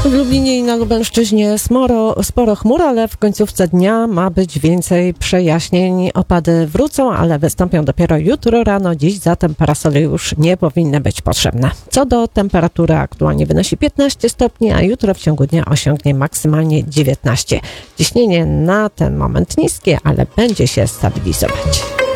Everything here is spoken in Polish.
W Lublinie i na Lubelszczyźnie sporo chmur, ale w końcówce dnia ma być więcej przejaśnień. Opady wrócą, ale wystąpią dopiero jutro rano. Dziś zatem parasole już nie powinny być potrzebne. Co do temperatury, aktualnie wynosi 15 stopni, a jutro w ciągu dnia osiągnie maksymalnie 19. Ciśnienie na ten moment niskie, ale będzie się stabilizować.